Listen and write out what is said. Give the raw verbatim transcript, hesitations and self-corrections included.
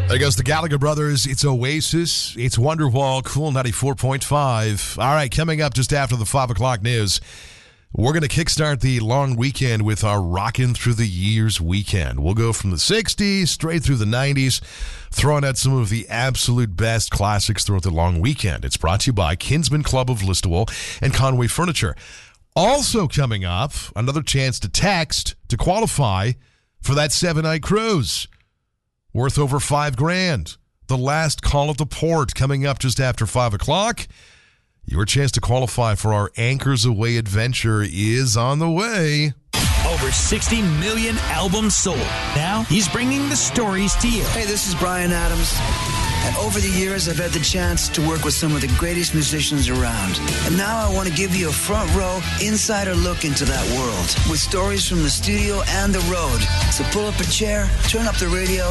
There goes the Gallagher Brothers. It's Oasis. It's Wonderwall. Cool ninety-four point five. All right, coming up just after the five o'clock news, we're going to kickstart the long weekend with our Rockin' Through the Years weekend. We'll go from the sixties straight through the nineties, throwing out some of the absolute best classics throughout the long weekend. It's brought to you by Kinsman Club of Listowel and Conway Furniture. Also coming up, another chance to text to qualify for that seven-night cruise worth over five grand. The last call at the port coming up just after five o'clock. Your chance to qualify for our Anchors Away adventure is on the way. Over sixty million albums sold. Now he's bringing the stories to you. Hey, this is Bryan Adams. And over the years, I've had the chance to work with some of the greatest musicians around. And now I want to give you a front row insider look into that world with stories from the studio and the road. So pull up a chair, turn up the radio,